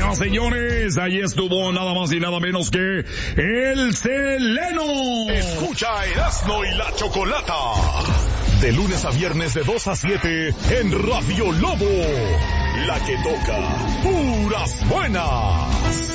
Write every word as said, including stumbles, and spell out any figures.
Señoras, señores, ahí estuvo nada más y nada menos que el Seleno. Escucha Erasmo y la Chocolata. De lunes a viernes de dos a siete en Radio Lobo. La que toca puras buenas.